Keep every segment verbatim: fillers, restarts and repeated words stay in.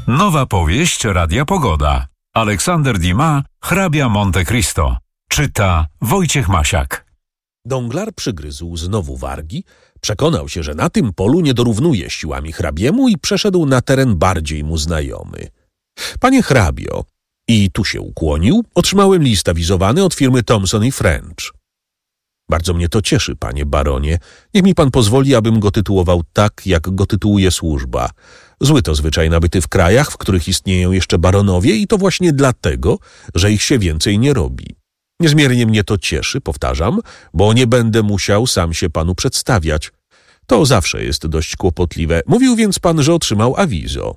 Nowa powieść Radia Pogoda. Aleksander Dumas, hrabia Monte Cristo. Czyta Wojciech Masiak. Danglars przygryzł znowu wargi, przekonał się, że na tym polu nie dorównuje siłami hrabiemu i przeszedł na teren bardziej mu znajomy. Panie hrabio, i tu się ukłonił, otrzymałem list awizowany od firmy Thomson i French. Bardzo mnie to cieszy, panie baronie. Niech mi pan pozwoli, abym go tytułował tak, jak go tytułuje służba. Zły to zwyczaj nabyty w krajach, w których istnieją jeszcze baronowie i to właśnie dlatego, że ich się więcej nie robi. Niezmiernie mnie to cieszy, powtarzam, bo nie będę musiał sam się panu przedstawiać. To zawsze jest dość kłopotliwe. Mówił więc pan, że otrzymał awizo.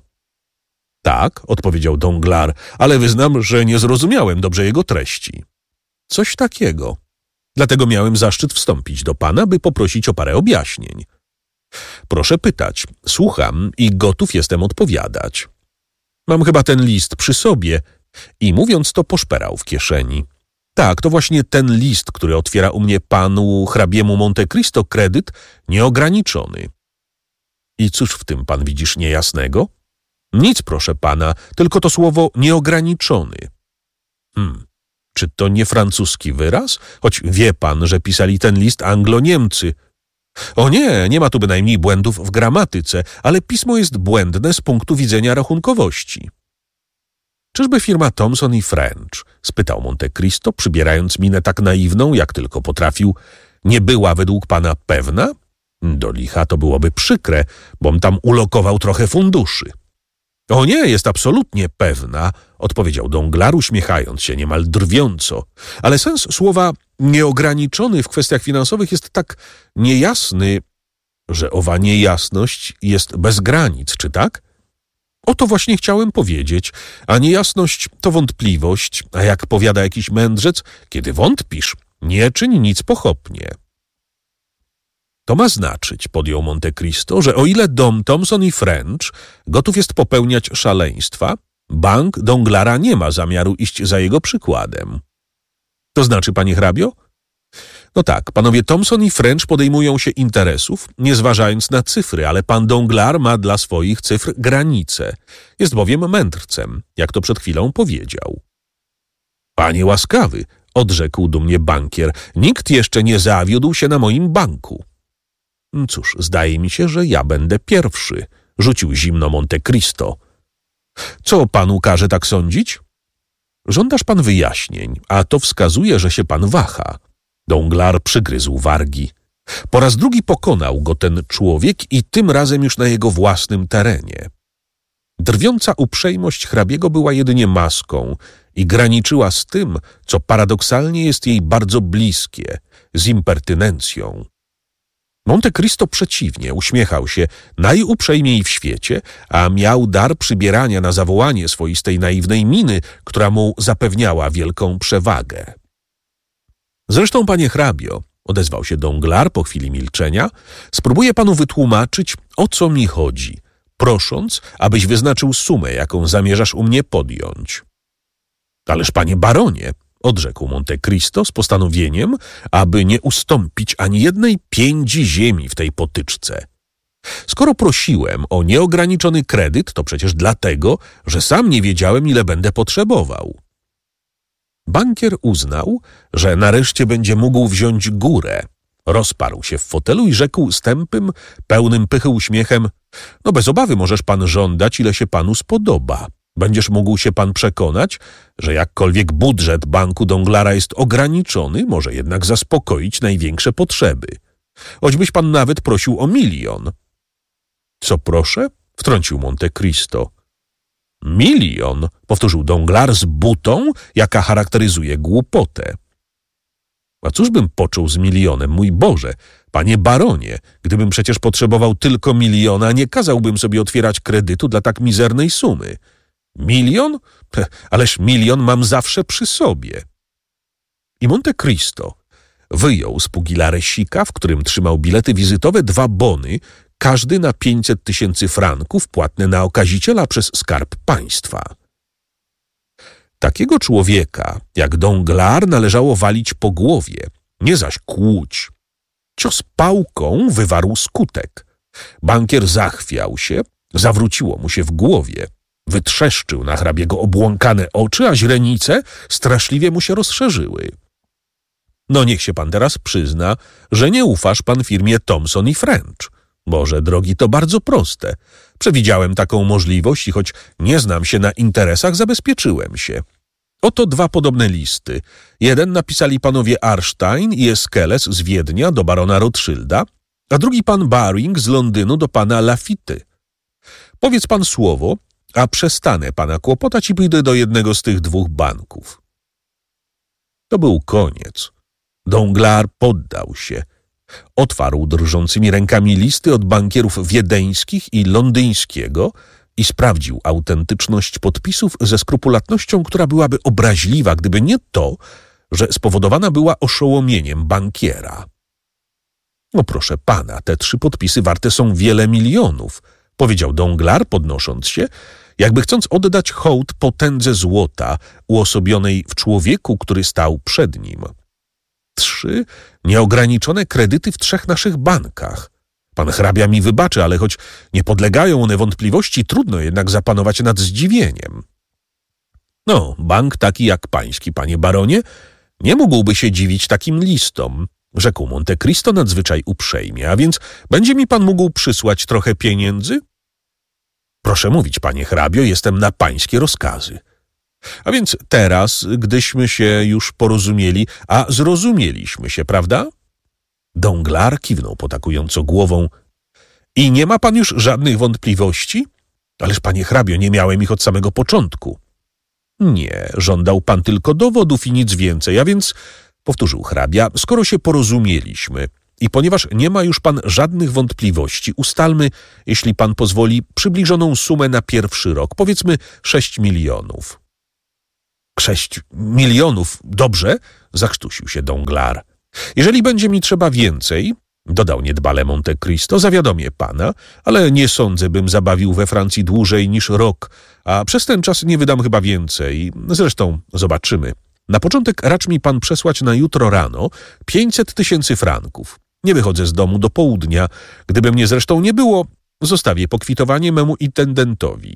Tak, odpowiedział Danglars, ale wyznam, że nie zrozumiałem dobrze jego treści. Coś takiego. Dlatego miałem zaszczyt wstąpić do pana, by poprosić o parę objaśnień. Proszę pytać, słucham i gotów jestem odpowiadać. Mam chyba ten list przy sobie i mówiąc to poszperał w kieszeni. Tak, to właśnie ten list, który otwiera u mnie panu hrabiemu Monte Cristo kredyt nieograniczony. I cóż w tym pan widzisz niejasnego? Nic, proszę pana, tylko to słowo nieograniczony. Hmm, czy to nie francuski wyraz? Choć wie pan, że pisali ten list Anglo-Niemcy. O nie, nie ma tu bynajmniej błędów w gramatyce, ale pismo jest błędne z punktu widzenia rachunkowości. Czyżby firma Thomson i French, spytał Monte Cristo, przybierając minę tak naiwną, jak tylko potrafił, nie była według pana pewna? Do licha to byłoby przykre, bom tam ulokował trochę funduszy. O nie, jest absolutnie pewna, odpowiedział Danglars, uśmiechając się niemal drwiąco. Ale sens słowa nieograniczony w kwestiach finansowych jest tak niejasny, że owa niejasność jest bez granic, czy tak? O to właśnie chciałem powiedzieć, a niejasność to wątpliwość, a jak powiada jakiś mędrzec, kiedy wątpisz, nie czyń nic pochopnie. To ma znaczyć, podjął Monte Cristo, że o ile dom Thomson i French gotów jest popełniać szaleństwa, bank Danglara nie ma zamiaru iść za jego przykładem. To znaczy, panie hrabio? No tak, panowie Thomson i French podejmują się interesów, nie zważając na cyfry, ale pan Danglars ma dla swoich cyfr granice. Jest bowiem mędrcem, jak to przed chwilą powiedział. Panie łaskawy, odrzekł dumnie bankier, nikt jeszcze nie zawiódł się na moim banku. Cóż, zdaje mi się, że ja będę pierwszy, rzucił zimno Monte Cristo. Co panu każe tak sądzić? Żądasz pan wyjaśnień, a to wskazuje, że się pan waha. Danglars przygryzł wargi. Po raz drugi pokonał go ten człowiek i tym razem już na jego własnym terenie. Drwiąca uprzejmość hrabiego była jedynie maską i graniczyła z tym, co paradoksalnie jest jej bardzo bliskie, z impertynencją. Monte Cristo przeciwnie, uśmiechał się najuprzejmiej w świecie, a miał dar przybierania na zawołanie swoistej naiwnej miny, która mu zapewniała wielką przewagę. Zresztą, panie hrabio, odezwał się Danglars po chwili milczenia, spróbuję panu wytłumaczyć, o co mi chodzi, prosząc, abyś wyznaczył sumę, jaką zamierzasz u mnie podjąć. Ależ, panie baronie, odrzekł Monte Cristo z postanowieniem, aby nie ustąpić ani jednej piędzi ziemi w tej potyczce. Skoro prosiłem o nieograniczony kredyt, to przecież dlatego, że sam nie wiedziałem, ile będę potrzebował. Bankier uznał, że nareszcie będzie mógł wziąć górę. Rozparł się w fotelu i rzekł z tępym, pełnym pychy uśmiechem: no bez obawy możesz pan żądać, ile się panu spodoba. Będziesz mógł się pan przekonać, że jakkolwiek budżet banku Danglara jest ograniczony, może jednak zaspokoić największe potrzeby. Choćbyś pan nawet prosił o milion. Co proszę? Wtrącił Monte Cristo. Milion, powtórzył Danglars z butą, jaka charakteryzuje głupotę. A cóż bym począł z milionem, mój Boże, panie baronie, gdybym przecież potrzebował tylko miliona, nie kazałbym sobie otwierać kredytu dla tak mizernej sumy. Milion? Ależ milion mam zawsze przy sobie. I Monte Cristo wyjął z pugilaresika, w którym trzymał bilety wizytowe, dwa bony, każdy na pięćset tysięcy franków, płatne na okaziciela przez Skarb Państwa. Takiego człowieka, jak Danglars, należało walić po głowie, nie zaś kłuć. Cios pałką wywarł skutek. Bankier zachwiał się, zawróciło mu się w głowie. Wytrzeszczył na hrabiego obłąkane oczy, a źrenice straszliwie mu się rozszerzyły. No niech się pan teraz przyzna, że nie ufasz pan firmie Thomson i French. Boże drogi, to bardzo proste. Przewidziałem taką możliwość i choć nie znam się na interesach, zabezpieczyłem się. Oto dwa podobne listy. Jeden napisali panowie Arstein i Eskeles z Wiednia do barona Rothschilda, a drugi pan Baring z Londynu do pana Laffity. Powiedz pan słowo, a przestanę pana kłopotać i pójdę do jednego z tych dwóch banków. To był koniec. Danglars poddał się. Otwarł drżącymi rękami listy od bankierów wiedeńskich i londyńskiego i sprawdził autentyczność podpisów ze skrupulatnością, która byłaby obraźliwa, gdyby nie to, że spowodowana była oszołomieniem bankiera. No proszę pana, te trzy podpisy warte są wiele milionów, powiedział Danglars, podnosząc się, jakby chcąc oddać hołd potędze złota uosobionej w człowieku, który stał przed nim. Trzy nieograniczone kredyty w trzech naszych bankach. Pan hrabia mi wybaczy, ale choć nie podlegają one wątpliwości, trudno jednak zapanować nad zdziwieniem. No, bank taki jak pański, panie baronie, nie mógłby się dziwić takim listom, rzekł Monte Cristo nadzwyczaj uprzejmie, a więc będzie mi pan mógł przysłać trochę pieniędzy? Proszę mówić, panie hrabio, jestem na pańskie rozkazy. A więc teraz, gdyśmy się już porozumieli, a zrozumieliśmy się, prawda? Danglars kiwnął potakująco głową. I nie ma pan już żadnych wątpliwości? Ależ, panie hrabio, nie miałem ich od samego początku. Nie, żądał pan tylko dowodów i nic więcej, a więc, powtórzył hrabia, skoro się porozumieliśmy i ponieważ nie ma już pan żadnych wątpliwości, ustalmy, jeśli pan pozwoli, przybliżoną sumę na pierwszy rok, powiedzmy sześć milionów. Sześć milionów, dobrze? Zakrztusił się Danglars. Jeżeli będzie mi trzeba więcej, dodał niedbale Monte Cristo, zawiadomię pana, ale nie sądzę, bym zabawił we Francji dłużej niż rok, a przez ten czas nie wydam chyba więcej. Zresztą zobaczymy. Na początek racz mi pan przesłać na jutro rano pięćset tysięcy franków. Nie wychodzę z domu do południa. Gdyby mnie zresztą nie było, zostawię pokwitowanie memu intendentowi.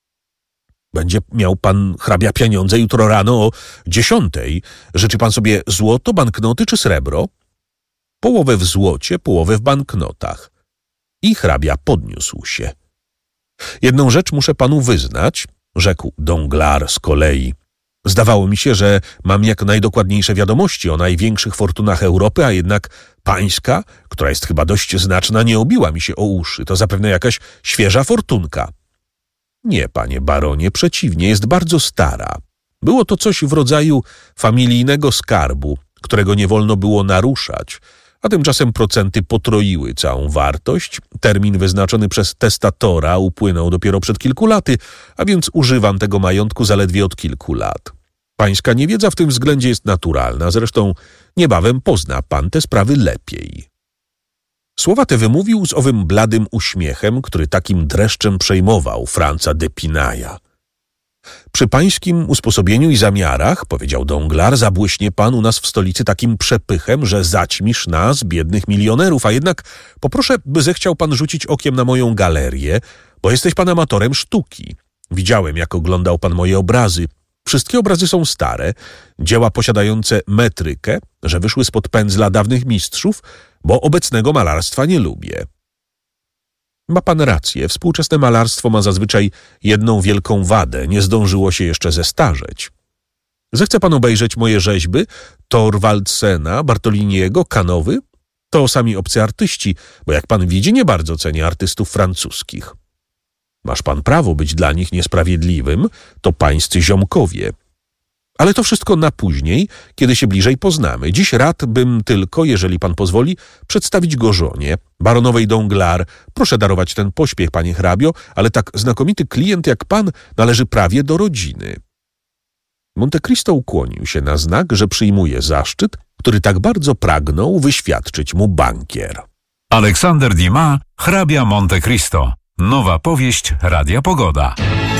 Będzie miał pan hrabia pieniądze jutro rano o dziesiątej. Życzy pan sobie złoto, banknoty czy srebro? Połowę w złocie, połowę w banknotach. I hrabia podniósł się. Jedną rzecz muszę panu wyznać, rzekł Danglars z kolei. Zdawało mi się, że mam jak najdokładniejsze wiadomości o największych fortunach Europy, a jednak pańska, która jest chyba dość znaczna, nie obiła mi się o uszy. To zapewne jakaś świeża fortunka. Nie, panie baronie, przeciwnie, jest bardzo stara. Było to coś w rodzaju familijnego skarbu, którego nie wolno było naruszać, a tymczasem procenty potroiły całą wartość. Termin wyznaczony przez testatora upłynął dopiero przed kilku laty, a więc używam tego majątku zaledwie od kilku lat. Pańska niewiedza w tym względzie jest naturalna, zresztą niebawem pozna pan te sprawy lepiej. Słowa te wymówił z owym bladym uśmiechem, który takim dreszczem przejmował Franca d'Epinaya. Przy pańskim usposobieniu i zamiarach, powiedział Danglars, zabłyśnie pan u nas w stolicy takim przepychem, że zaćmisz nas, biednych milionerów, a jednak poproszę, by zechciał pan rzucić okiem na moją galerię, bo jesteś pan amatorem sztuki. Widziałem, jak oglądał pan moje obrazy. Wszystkie obrazy są stare, dzieła posiadające metrykę, że wyszły spod pędzla dawnych mistrzów, bo obecnego malarstwa nie lubię. Ma pan rację, współczesne malarstwo ma zazwyczaj jedną wielką wadę, nie zdążyło się jeszcze zestarzeć. Zechce pan obejrzeć moje rzeźby, Thorwaldsena, Bartoliniego, Canowy? To sami obcy artyści, bo jak pan widzi, nie bardzo cenię artystów francuskich. Masz pan prawo być dla nich niesprawiedliwym, to pańscy ziomkowie. Ale to wszystko na później, kiedy się bliżej poznamy. Dziś rad bym tylko, jeżeli pan pozwoli, przedstawić go żonie, baronowej Danglars. Proszę darować ten pośpiech, panie hrabio, ale tak znakomity klient jak pan należy prawie do rodziny. Monte Cristo ukłonił się na znak, że przyjmuje zaszczyt, który tak bardzo pragnął wyświadczyć mu bankier. Aleksander Dumas, hrabia Monte Cristo. Nowa powieść Radia Pogoda.